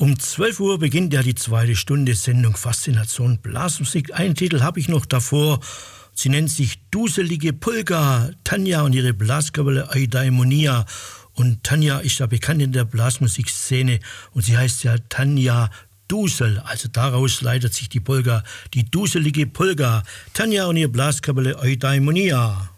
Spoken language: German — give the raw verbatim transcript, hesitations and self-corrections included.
Um zwölf Uhr beginnt ja die zweite Stunde Sendung Faszination Blasmusik. Einen Titel habe ich noch davor. Sie nennt sich Duselige Polka, Tanja und ihre Blaskapelle Eudaimonia. Und Tanja ist ja bekannt in der Blasmusikszene und sie heißt ja Tanja Dusel. Also daraus leitet sich die Polka, die Duselige Polka. Tanja und ihre Blaskapelle Eudaimonia.